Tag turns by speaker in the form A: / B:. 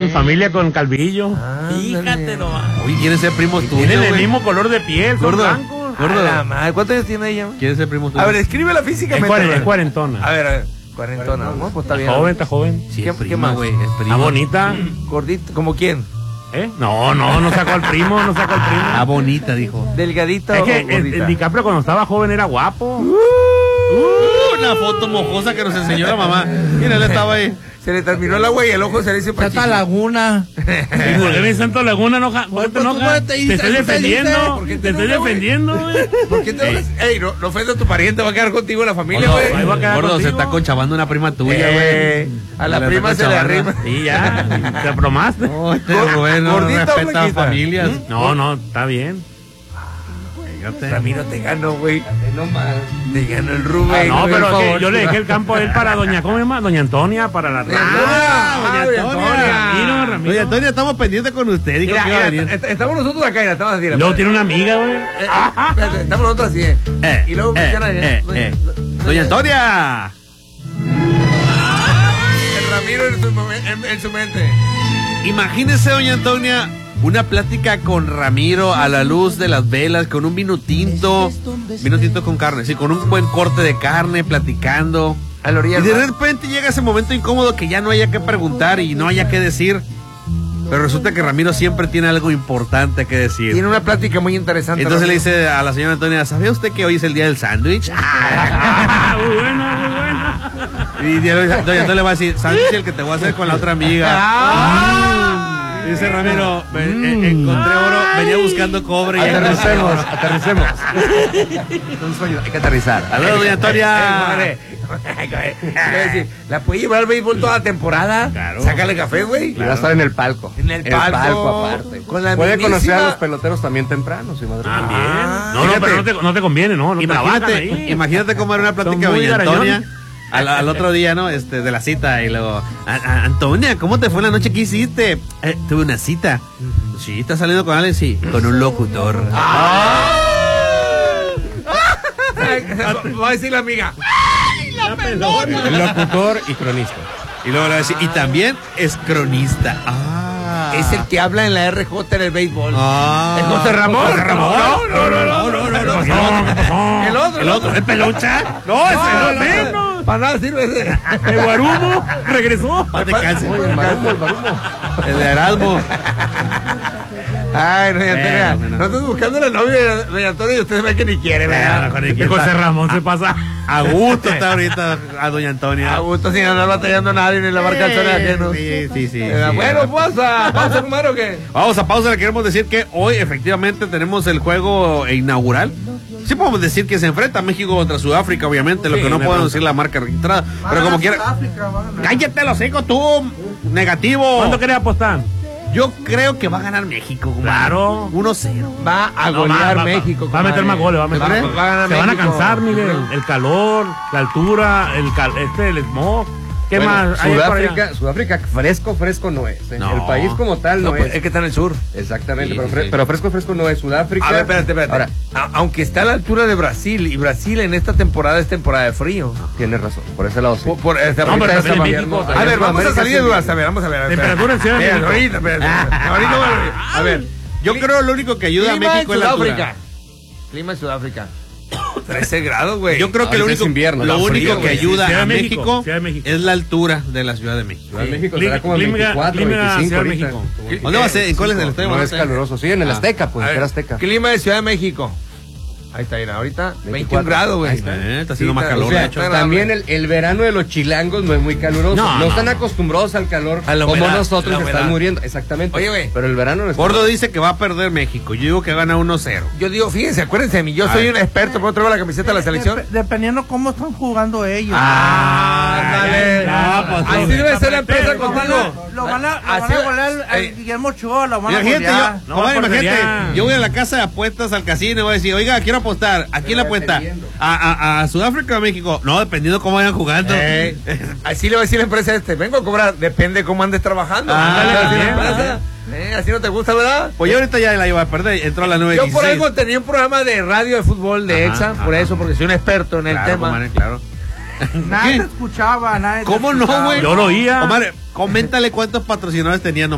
A: familia con Calvillo.
B: Fíjate nomás.
C: Oye, ¿quieren ser primos tuyos?
A: Tienen el mismo color de piel, son blancos.
B: ¿Cuántos años tiene ella?
C: ¿Quieren ser primos tuyos?
B: A ver, escríbela físicamente.
A: Es cuarentona.
B: A ver. Cuarentona, ¿no? Pues está bien.
A: Está joven.
C: Sí,
B: ¿Qué más, güey?
A: Está bonita.
B: Gordita, ¿como quién?
A: No sacó al primo,
C: Ah, bonita, dijo.
B: ¿Delgadita
A: Es
B: o
A: que
B: gordita?
A: el DiCaprio cuando estaba joven era guapo.
C: Una foto mojosa que nos enseñó la mamá. Mira, él estaba ahí.
B: Se le terminó el agua y el ojo se le hizo
D: Santa Laguna.
A: ¿Y por qué me Santo Laguna enoja? ¿Por qué te enoja? Te estoy defendiendo. Te estoy defendiendo, güey.
B: ¿Por qué te enojas? Ey, no ofendas a tu pariente, va a quedar contigo en la familia, güey.
A: Ahí va a quedar
C: Gordo,
A: contigo.
C: se está conchavando una prima tuya, güey.
B: A la prima se le arrima.
A: Sí, ya. Te bromaste.
C: No, Rubén, no
B: ¿Gordita o
C: respeta a
B: flaquita?
C: familias.
A: No, está bien.
B: Ramiro, te gano, güey. Te gano el Rubén.
A: No,
B: güey,
A: pero
B: por
A: es que
B: favor.
A: yo le dejé el campo a él para ¿cómo se llama? Doña Antonia, para la
B: Doña Antonia.
A: Ramiro.
C: Oye, Antonia, estamos pendientes con usted. Dijo que iba a venir.
B: Estamos nosotros acá, mira, estamos así.
A: Y luego tiene una amiga, güey.
B: Espérate, estamos nosotros así, Y luego menciona
C: Doña Antonia.
B: el Ramiro en su mente.
C: Imagínese, doña Antonia, una plática con Ramiro a la luz de las velas, con un vino tinto con carne, sí, con un buen corte de carne, platicando.
B: A la orilla
C: Y
B: del
C: de
B: mar.
C: repente llega ese momento incómodo que ya no haya que preguntar y no haya que decir. Pero resulta que Ramiro siempre tiene algo importante que decir.
B: Tiene una plática muy interesante.
C: Entonces le
B: Ramiro.
C: dice a la señora Antonia, ¿sabía usted que hoy es el día del sándwich?
A: Muy buena.
C: Y doña Antonia le va a decir, sándwich el que te voy a hacer con la otra amiga. Dice Ramiro, encontré oro, venía buscando cobre.
B: Aterricemos. Hay que aterrizar.
C: Saludos, doña Antonia.
B: ¿La puede llevar al béisbol toda la temporada?
C: Claro.
B: Sácale café, güey.
E: Y va a estar en el palco.
B: En el palco
E: aparte.
B: Con la
E: Puede conocer a los
B: mismísima-
E: peloteros también temprano, si madre.
A: No, pero no te conviene, ¿no? No trabajan ahí.
C: Imagínate cómo era una plática
A: Son muy
C: doña Antonia.
A: garañón.
C: Al otro día, ¿no? De la cita y luego, Antonia, ¿cómo te fue la noche que hiciste? Tuve una cita. Sí, ¿estás saliendo con alguien? Sí, con un locutor.
B: Va a decir la amiga.
E: El locutor y cronista.
C: Y luego le va a decir, y también es cronista.
B: Es el que habla en la RJ en el béisbol. ¿Es José Ramón?
C: José Ramón.
B: No. El otro.
C: ¿Es pelucha?
B: No, ese no. Para nada sirve ese.
A: El Guarumo regresó.
C: No te canses.
E: El barumo.
C: El de Erasmo.
B: Ay, doña Antonia.
C: Bueno.
B: Nosotros buscando la novia de doña Antonia y usted ve que ni quiere, ¿verdad?
A: José Ramón se pasa.
C: A gusto está ahorita a doña Antonia.
B: A gusto sin andar batallando nadie ni lavar calzones ajenos.
C: Sí.
B: Bueno, pausa número que.
C: Vamos a pausa, le queremos decir que hoy efectivamente tenemos el juego inaugural. Sí podemos decir que se enfrenta México contra Sudáfrica, obviamente, lo que no podemos decir la marca registrada. Pero como quiera. ¡Cállate los hocico tú! Negativo.
A: ¿Cuánto querés apostar?
C: Yo creo que va a ganar México, compadre.
A: Claro.
C: 1-0.
B: Va a golear México.
A: Va a meter más goles, va a meter.
B: Va a ganar
A: Se van a
B: México.
A: cansar, Miguel. El calor, la altura, el smog. ¿Qué
E: Bueno,
A: más hay por allá?
E: Sudáfrica fresco no es.
C: No.
E: El país como tal no,
B: No, pues,
E: es.
B: es que está en el sur.
E: Exactamente,
C: Sí,
E: pero,
C: sí.
E: pero fresco no es. Sudáfrica.
B: A ver, espérate.
E: Ahora,
B: Aunque está a la altura de Brasil, y Brasil en esta temporada es temporada de frío.
E: tienes razón, por ese lado sí.
B: No, pero
E: Ahorita
B: también
E: está
B: en
E: invierno,
B: México.
E: allá
B: A ver,
E: en
B: vamos a
E: Sudamérica
B: salir de
E: sí.
B: dudas. A ver, vamos a ver.
A: Temperatura en Ciudad de México.
B: Ahorita, a ver.
C: Yo creo lo único que ayuda a
B: Clima
C: México
B: en
C: es la altura.
B: Sudáfrica. Clima en Sudáfrica. 13 grados, güey.
C: Yo creo que lo
E: Ahorita es
C: único,
E: invierno,
C: lo
E: está
C: único
E: frío,
C: que
E: güey.
C: ayuda
A: Ciudad
C: a
A: de México,
C: México
A: Ciudad de México.
C: es la altura de la Ciudad de México.
E: Ciudad de México será como
A: Clima
E: 24,
A: de
E: 25
A: Ciudad de
E: ahorita.
A: México.
C: ¿Dónde va a ser? ¿En cuál es el estadio?
E: No es caluroso, sí, en el Azteca, pues,
B: A ver,
E: era Azteca.
B: Clima de Ciudad de México. Ahí está, mira, ahorita 21
E: 24.
B: grados, güey.
E: Ahí está.
C: Está haciendo más calor,
E: O sea,
C: de hecho.
E: también el verano de los chilangos no es muy caluroso.
A: No,
E: No están acostumbrados al calor
B: A la
E: como
B: humedad,
E: nosotros
B: la
E: que
B: humedad.
E: están muriendo. Exactamente.
B: Oye, güey.
E: Pero el verano no es
C: Gordo dice que va a perder México. Yo digo que gana 1-0.
B: Yo digo, fíjense, acuérdense de mí, yo soy un experto, ¿puedo traer la camiseta de la selección?
D: Dependiendo cómo están jugando ellos.
B: Ándale. Así debe ser la empresa contigo.
D: Lo van a
B: Así-
D: golear al
B: Ey.
D: Guillermo Ochoa, lo van a
C: Imagínate,
D: golear.
A: No,
C: comadre,
A: porque
C: imagínate,
A: ya-
C: yo voy a la casa de apuestas al casino y voy a decir, oiga, quiero apostar. ¿A quién le apuesta? ¿A Sudáfrica o a México? No, dependiendo cómo vayan jugando.
B: Así le va a decir la empresa vengo a cobrar, depende cómo andes trabajando.
C: Ándale,
B: Así la
C: también,
B: empresa. Así no te gusta, ¿verdad?
C: Pues yo ahorita ya la iba a perder, entró a la 9:16.
B: Yo por algo tenía un programa de radio de fútbol de
C: Ajá,
B: EXA, por eso, porque soy un experto en el
C: Claro,
B: tema.
C: comadre, claro.
D: Nadie
C: ¿Qué?
D: te escuchaba, nadie te
C: ¿Cómo no,
D: escuchaba.
C: güey?
A: Yo lo oía.
C: Comadre, coméntale cuántos patrocinadores tenían.